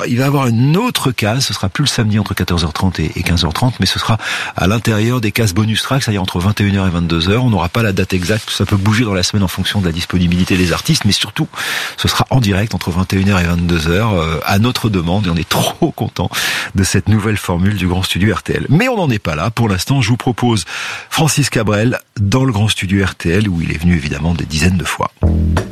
il va y avoir une autre case, ce sera plus le samedi entre 14h30 et 15h30, mais ce sera à l'intérieur des cases bonus track, c'est-à-dire entre 21h et 22h. On n'aura pas la date exacte, ça peut bouger dans la semaine en fonction de la disponibilité des artistes, mais surtout, ce sera en direct entre 21h et 22h, à notre demande, et on est trop content de cette nouvelle formule du Grand Studio RTL. Mais on n'en est pas là. Pour l'instant, je vous propose Francis Cabrel dans le Grand Studio RTL, où il est venu évidemment des dizaines de fois.